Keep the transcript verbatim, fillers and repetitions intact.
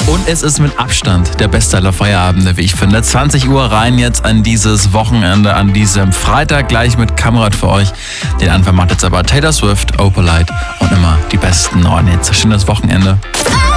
Und es ist mit Abstand der beste aller Feierabende, wie ich finde. zwanzig Uhr rein jetzt an dieses Wochenende, an diesem Freitag gleich mit Kamerad für euch. Den Anfang macht jetzt aber Taylor Swift, Opalite und immer die besten neuen Hits. Schönes Wochenende.